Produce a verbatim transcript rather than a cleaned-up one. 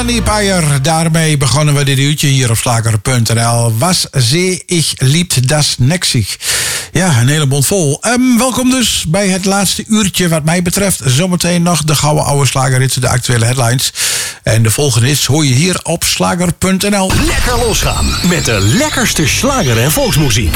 Melanie Payer. Daarmee begonnen we dit uurtje hier op slager punt n l. Was zee ich liebt das Nexig. Ja, een hele mond vol. Um, welkom dus bij het laatste uurtje wat mij betreft. Zometeen nog de gouden oude slagerhits, de actuele headlines. En de volgende is hoor je hier op slager punt n l. Lekker losgaan met de lekkerste slager en volksmuziek.